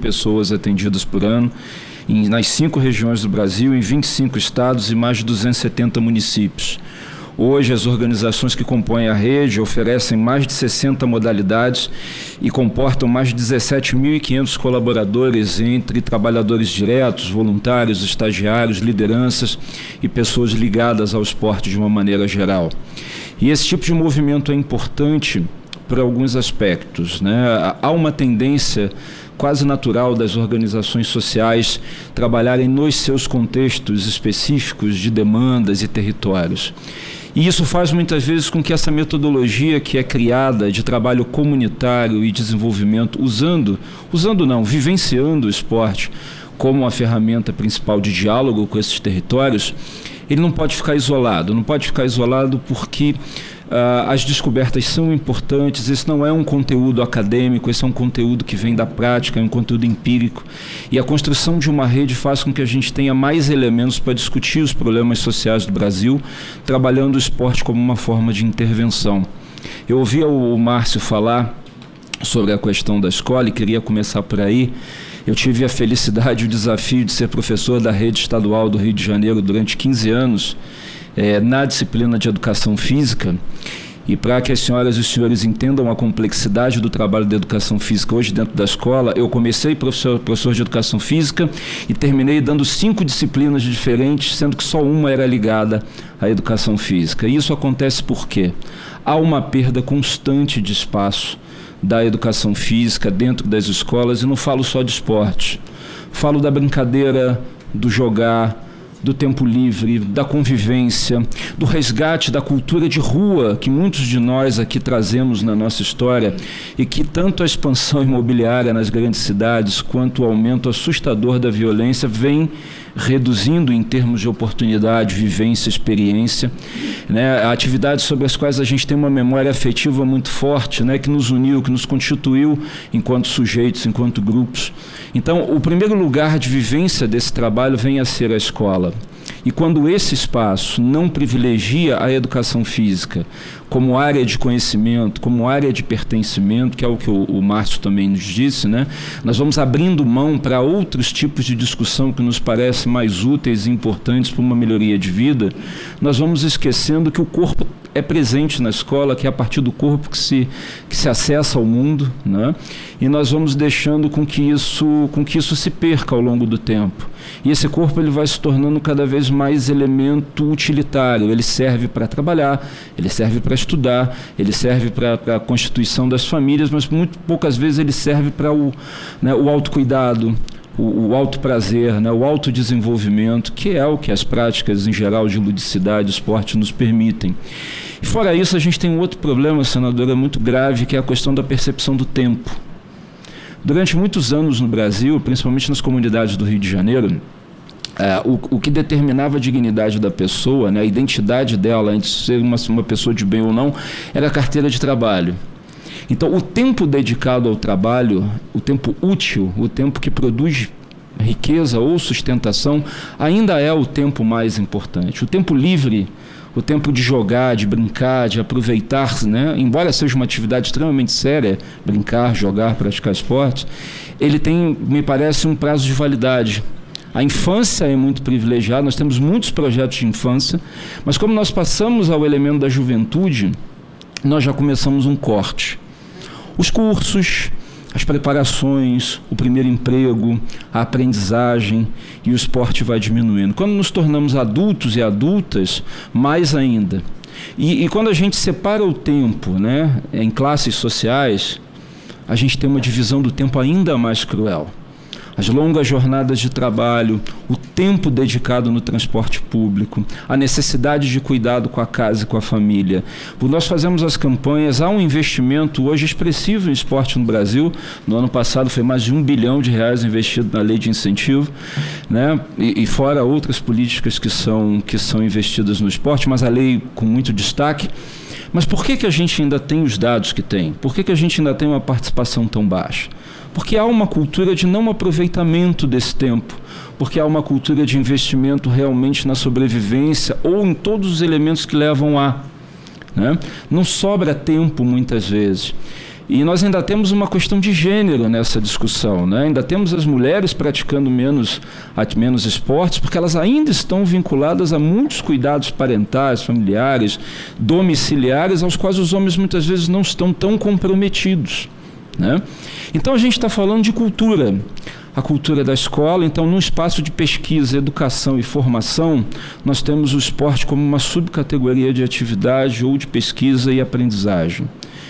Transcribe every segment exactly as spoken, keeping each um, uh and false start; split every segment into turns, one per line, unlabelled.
pessoas atendidas por ano, em, nas cinco regiões do Brasil, em vinte e cinco estados e mais de duzentos e setenta municípios. Hoje, as organizações que compõem a rede oferecem mais de sessenta modalidades e comportam mais de dezessete mil e quinhentos colaboradores, entre trabalhadores diretos, voluntários, estagiários, lideranças e pessoas ligadas ao esporte de uma maneira geral. E esse tipo de movimento é importante por alguns aspectos, né? Há uma tendência quase natural das organizações sociais trabalharem nos seus contextos específicos de demandas e territórios. E isso faz muitas vezes com que essa metodologia que é criada de trabalho comunitário e desenvolvimento, usando, usando não, vivenciando o esporte como uma ferramenta principal de diálogo com esses territórios, ele não pode ficar isolado, não pode ficar isolado porque Uh, as descobertas são importantes. Esse não é um conteúdo acadêmico, esse é um conteúdo que vem da prática, é um conteúdo empírico, e a construção de uma rede faz com que a gente tenha mais elementos para discutir os problemas sociais do Brasil, trabalhando o esporte como uma forma de intervenção. Eu ouvi o Márcio falar sobre a questão da escola e queria começar por aí. Eu tive a felicidade e o desafio de ser professor da rede estadual do Rio de Janeiro durante quinze anos, É, na disciplina de Educação Física, e para que as senhoras e os senhores entendam a complexidade do trabalho da Educação Física hoje dentro da escola, eu comecei professor, professor de Educação Física e terminei dando cinco disciplinas diferentes, sendo que só uma era ligada à Educação Física. E isso acontece porque há uma perda constante de espaço da Educação Física dentro das escolas, e não falo só de esporte, falo da brincadeira, do jogar, do tempo livre, da convivência, do resgate da cultura de rua que muitos de nós aqui trazemos na nossa história, e que tanto a expansão imobiliária nas grandes cidades quanto o aumento assustador da violência vem reduzindo em termos de oportunidade, vivência, experiência, né? Atividades sobre as quais a gente tem uma memória afetiva muito forte, né? Que nos uniu, que nos constituiu enquanto sujeitos, enquanto grupos. Então, o primeiro lugar de vivência desse trabalho vem a ser a escola. E quando esse espaço não privilegia a educação física como área de conhecimento, como área de pertencimento, que é o que o, o Márcio também nos disse, né? Nós vamos abrindo mão para outros tipos de discussão que nos parecem mais úteis e importantes para uma melhoria de vida. Nós vamos esquecendo que o corpo é presente na escola, que é a partir do corpo que se, que se acessa ao mundo, né? E nós vamos deixando com que isso, com que isso se perca ao longo do tempo. E esse corpo ele vai se tornando cada vez mais elemento utilitário. Ele serve para trabalhar, ele serve para estudar, ele serve para a constituição das famílias, mas muito poucas vezes ele serve para o, né, o autocuidado, o, o autoprazer, né, o autodesenvolvimento, que é o que as práticas em geral de ludicidade, esporte nos permitem. E fora isso, a gente tem um outro problema, senadora, muito grave, que é a questão da percepção do tempo. Durante muitos anos no Brasil, principalmente nas comunidades do Rio de Janeiro, é, o, o que determinava a dignidade da pessoa, né, a identidade dela, antes de ser uma, uma pessoa de bem ou não, era a carteira de trabalho. Então, o tempo dedicado ao trabalho, o tempo útil, o tempo que produz riqueza ou sustentação, ainda é o tempo mais importante. O tempo livre, o tempo de jogar, de brincar, de aproveitar, né? Embora seja uma atividade extremamente séria, brincar, jogar, praticar esporte, ele tem, me parece, um prazo de validade. A infância é muito privilegiada, nós temos muitos projetos de infância, mas como nós passamos ao elemento da juventude, nós já começamos um corte. Os cursos, as preparações, o primeiro emprego, a aprendizagem, e o esporte vai diminuindo. Quando nos tornamos adultos e adultas, mais ainda. E, e quando a gente separa o tempo, né, em classes sociais, a gente tem uma divisão do tempo ainda mais cruel. As longas jornadas de trabalho, o tempo dedicado no transporte público, a necessidade de cuidado com a casa e com a família. Por nós fazemos as campanhas, há um investimento hoje expressivo em esporte no Brasil. No ano passado foi mais de um bilhão de reais investido na lei de incentivo, né? E, e fora outras políticas que são, que são investidas no esporte, mas a lei com muito destaque. Mas por que que a gente ainda tem os dados que tem? Por que que a gente ainda tem uma participação tão baixa? Porque há uma cultura de não aproveitamento desse tempo, porque há uma cultura de investimento realmente na sobrevivência ou em todos os elementos que levam a, né? Não sobra tempo muitas vezes. E nós ainda temos uma questão de gênero nessa discussão, né? Ainda temos as mulheres praticando menos, menos esportes, porque elas ainda estão vinculadas a muitos cuidados parentais, familiares, domiciliares, aos quais os homens muitas vezes não estão tão comprometidos, né? Então a gente está falando de cultura. A cultura da escola. Então, no espaço de pesquisa, educação e formação, nós temos o esporte como uma subcategoria de atividade ou de pesquisa e aprendizagem.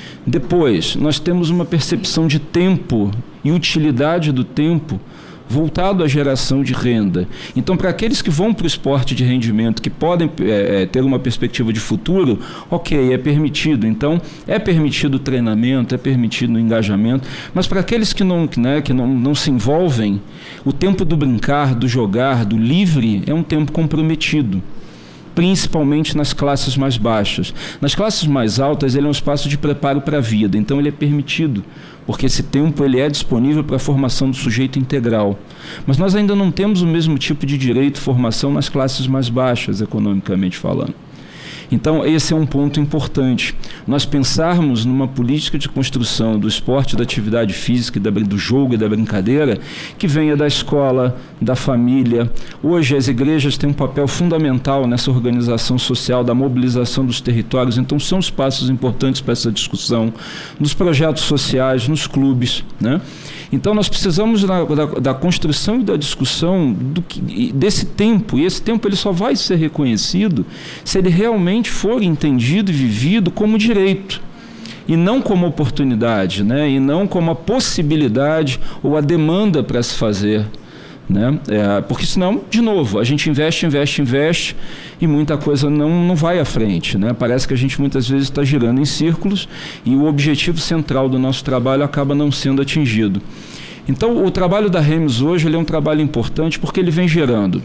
Depois, nós temos uma percepção de tempo e utilidade do tempo voltado à geração de renda. Então, para aqueles que vão para o esporte de rendimento, que podem é, ter uma perspectiva de futuro, ok, é permitido. Então, é permitido o treinamento, é permitido o engajamento, mas para aqueles que, não, né, que não, não se envolvem, o tempo do brincar, do jogar, do livre, é um tempo comprometido, principalmente nas classes mais baixas. Nas classes mais altas, ele é um espaço de preparo para a vida, então ele é permitido, porque esse tempo ele é disponível para a formação do sujeito integral. Mas nós ainda não temos o mesmo tipo de direito e formação nas classes mais baixas, economicamente falando. Então, esse é um ponto importante. Nós pensarmos numa política de construção do esporte, da atividade física, do jogo e da brincadeira, que venha da escola, da família. Hoje, as igrejas têm um papel fundamental nessa organização social, da mobilização dos territórios, então são espaços importantes para essa discussão, nos projetos sociais, nos clubes, né? Então, nós precisamos da, da, da construção e da discussão do que, desse tempo, e esse tempo ele só vai ser reconhecido se ele realmente for entendido e vivido como direito, e não como oportunidade, né? E não como a possibilidade ou a demanda para se fazer, né? É, porque senão, de novo, a gente investe, investe, investe e muita coisa não, não vai à frente, né? Parece que a gente muitas vezes está girando em círculos e o objetivo central do nosso trabalho acaba não sendo atingido. Então, o trabalho da REMS hoje ele é um trabalho importante porque ele vem gerando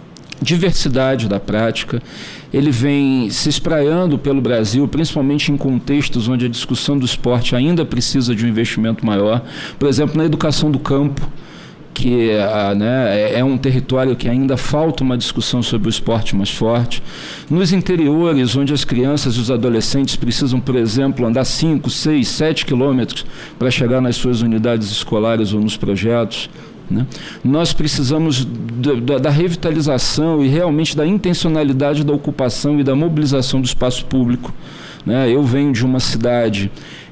diversidade da prática, ele vem se espraiando pelo Brasil, principalmente em contextos onde a discussão do esporte ainda precisa de um investimento maior, por exemplo, na educação do campo, que né, é um território que ainda falta uma discussão sobre o esporte mais forte. Nos interiores, onde as crianças e os adolescentes precisam, por exemplo, andar cinco, seis, sete quilômetros para chegar nas suas unidades escolares ou nos projetos, né? Nós precisamos da, da revitalização e realmente da intencionalidade da ocupação e da mobilização do espaço público, né? Eu venho de uma cidade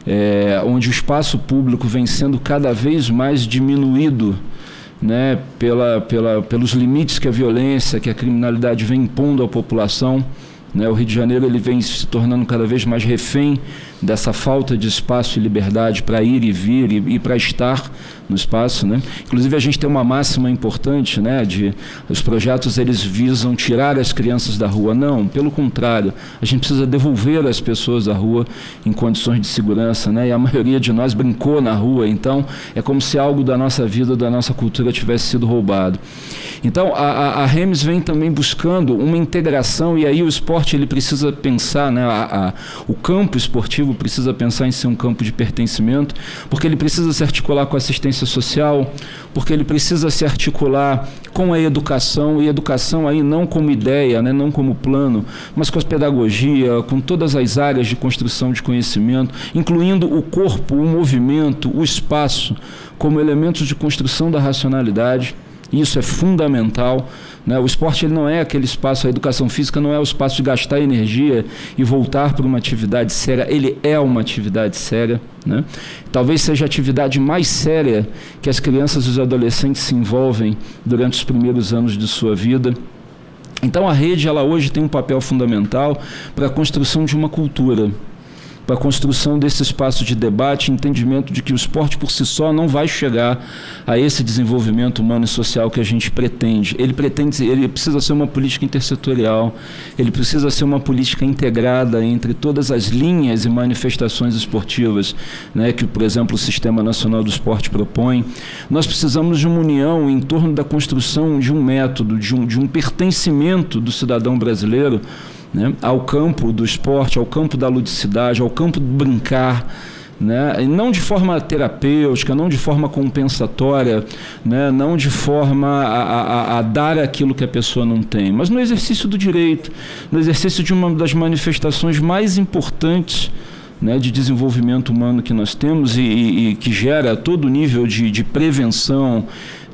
é, onde o espaço público vem sendo cada vez mais diminuído, né, pela, pela, pelos limites que a violência, que a criminalidade vem impondo à população, né? O Rio de Janeiro ele vem se tornando cada vez mais refém dessa falta de espaço e liberdade para ir e vir e, e para estar no espaço, né? Inclusive a gente tem uma máxima importante, né, de os projetos eles visam tirar as crianças da rua. Não, pelo contrário, a gente precisa devolver as pessoas da rua em condições de segurança, né? E a maioria de nós brincou na rua, então é como se algo da nossa vida, da nossa cultura tivesse sido roubado. Então a, a, a REMS vem também buscando uma integração, e aí o esporte ele precisa pensar, né, a, a, o campo esportivo precisa pensar em ser um campo de pertencimento, porque ele precisa se articular com a assistência social, porque ele precisa se articular com a educação, e educação aí não como ideia, né, não como plano, mas com a pedagogia, com todas as áreas de construção de conhecimento, incluindo o corpo, o movimento, o espaço, como elementos de construção da racionalidade. Isso é fundamental, né? O esporte ele não é aquele espaço, a educação física não é o espaço de gastar energia e voltar para uma atividade séria, ele é uma atividade séria, né? Talvez seja a atividade mais séria que as crianças e os adolescentes se envolvem durante os primeiros anos de sua vida. Então a rede ela hoje tem um papel fundamental para a construção de uma cultura, para a construção desse espaço de debate, entendimento de que o esporte por si só não vai chegar a esse desenvolvimento humano e social que a gente pretende. Ele pretende, ele precisa ser uma política intersetorial, ele precisa ser uma política integrada entre todas as linhas e manifestações esportivas, né, que, por exemplo, o Sistema Nacional do Esporte propõe. Nós precisamos de uma união em torno da construção de um método, de um, de um pertencimento do cidadão brasileiro, né, ao campo do esporte, ao campo da ludicidade, ao campo do brincar, né, e não de forma terapêutica, não de forma compensatória, né, não de forma a, a, a dar aquilo que a pessoa não tem, mas no exercício do direito, no exercício de uma das manifestações mais importantes né, de desenvolvimento humano que nós temos e, e, e que gera todo nível de, de prevenção,